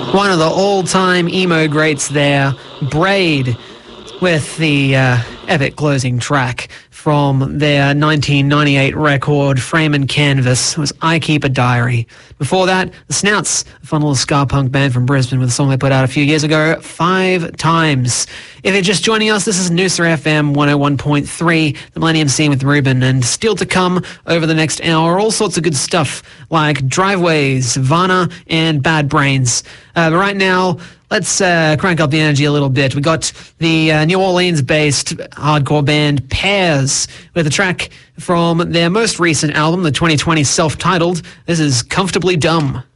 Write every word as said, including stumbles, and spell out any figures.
One of the all-time emo greats there, Braid, with the uh, epic closing track from their nineteen ninety-eight record, Frame and Canvas, was I Keep a Diary. Before that, The Snouts, a fun little ska punk band from Brisbane with a song they put out a few years ago, Five Times. If you're just joining us, this is Noosa F M one oh one point three, the Millennium Scene with Ruben, and still to come over the next hour, all sorts of good stuff like Driveways, Varna, and Bad Brains. Uh, but right now, let's uh, crank up the energy a little bit. We got the uh, New Orleans-based hardcore band Pears with a track from their most recent album, the twenty twenty self-titled. This is Comfortably Dumb.